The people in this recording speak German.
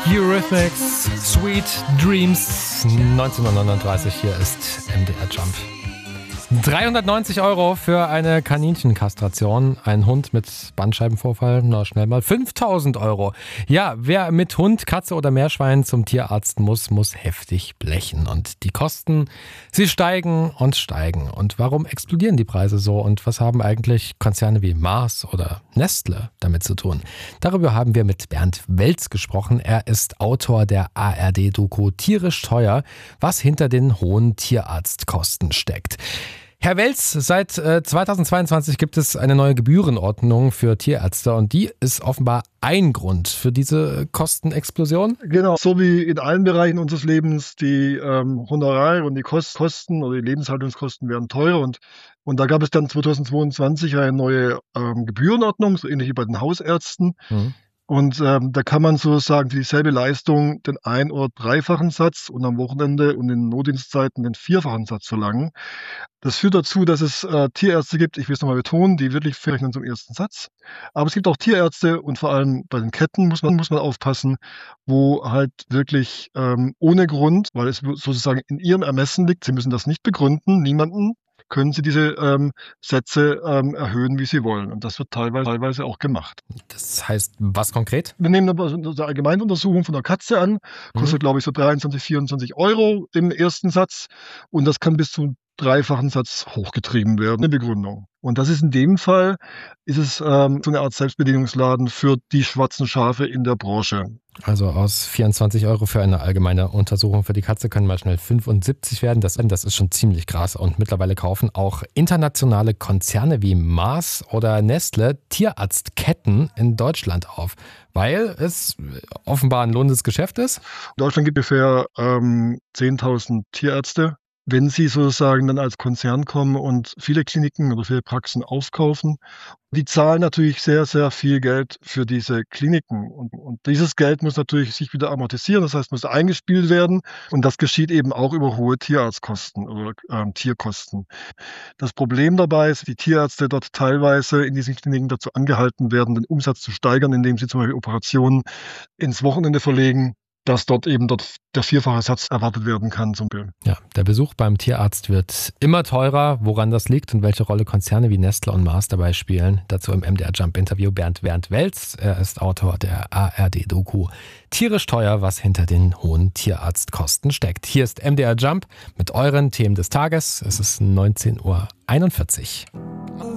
Eurythmics, Sweet Dreams, 1939, hier ist MDR Jump. 390 € für eine Kaninchenkastration. Ein Hund mit Bandscheibenvorfall, na schnell mal 5.000 €. Ja, wer mit Hund, Katze oder Meerschwein zum Tierarzt muss heftig blechen. Und die Kosten, sie steigen und steigen. Und warum explodieren die Preise so? Und was haben eigentlich Konzerne wie Mars oder Nestle damit zu tun? Darüber haben wir mit Bernd Welz gesprochen. Er ist Autor der ARD-Doku Tierisch teuer, was hinter den hohen Tierarztkosten steckt. Herr Welz, seit 2022 gibt es eine neue Gebührenordnung für Tierärzte und die ist offenbar ein Grund für diese Kostenexplosion? Genau, so wie in allen Bereichen unseres Lebens, die Honorare und die Kosten oder die Lebenshaltungskosten werden teurer und da gab es dann 2022 eine neue Gebührenordnung, so ähnlich wie bei den Hausärzten. Und da kann man sozusagen für dieselbe Leistung den ein- oder dreifachen Satz und am Wochenende und in Notdienstzeiten den vierfachen Satz verlangen. Das führt dazu, dass es Tierärzte gibt, ich will es nochmal betonen, die wirklich verrechnen zum ersten Satz. Aber es gibt auch Tierärzte und vor allem bei den Ketten muss man aufpassen, wo halt wirklich ohne Grund, weil es sozusagen in ihrem Ermessen liegt, sie müssen das nicht begründen, niemanden, können sie diese Sätze erhöhen, wie sie wollen. Und das wird teilweise auch gemacht. Das heißt, was konkret? Wir nehmen aber eine Allgemeinuntersuchung von der Katze an, kostet glaube ich so 23, 24 € im ersten Satz und das kann bis zum dreifachen Satz hochgetrieben werden, eine Begründung. Und das ist in dem Fall, ist es so eine Art Selbstbedienungsladen für die schwarzen Schafe in der Branche. Also aus 24 € für eine allgemeine Untersuchung für die Katze können mal schnell 75 werden. Das ist schon ziemlich krass. Und mittlerweile kaufen auch internationale Konzerne wie Mars oder Nestle Tierarztketten in Deutschland auf, weil es offenbar ein lohnendes Geschäft ist. In Deutschland gibt es ungefähr 10.000 Tierärzte. Wenn sie sozusagen dann als Konzern kommen und viele Kliniken oder viele Praxen aufkaufen, die zahlen natürlich sehr, sehr viel Geld für diese Kliniken. Und dieses Geld muss natürlich sich wieder amortisieren, das heißt, muss eingespielt werden. Und das geschieht eben auch über hohe Tierarztkosten oder Tierkosten. Das Problem dabei ist, die Tierärzte dort teilweise in diesen Kliniken dazu angehalten werden, den Umsatz zu steigern, indem sie zum Beispiel Operationen ins Wochenende verlegen, dass dort der vierfache Satz erwartet werden kann. Ja, der Besuch beim Tierarzt wird immer teurer. Woran das liegt und welche Rolle Konzerne wie Nestle und Mars dabei spielen, dazu im MDR Jump-Interview Bernd Welz. Er ist Autor der ARD-Doku Tierisch teuer, was hinter den hohen Tierarztkosten steckt. Hier ist MDR Jump mit euren Themen des Tages. Es ist 19:41 Uhr.